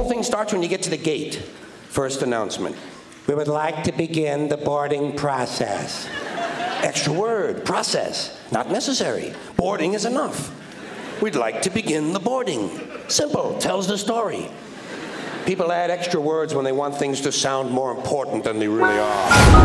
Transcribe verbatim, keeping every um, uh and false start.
whole thing starts when you get to the gate. First announcement. We would like to begin the boarding process. Extra word, process. Not necessary. Boarding is enough. We'd like to begin the boarding. Simple, tells the story. People add extra words when they want things to sound more important than they really are.